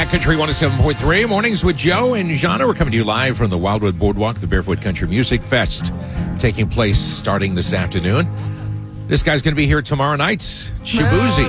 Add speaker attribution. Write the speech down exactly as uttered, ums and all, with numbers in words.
Speaker 1: Cat Country one oh seven point three. Mornings with Joe and Jana. We're coming to you live from the Wildwood Boardwalk, the Barefoot Country Music Fest, taking place starting this afternoon. This guy's going to be here tomorrow night. Shabuzi.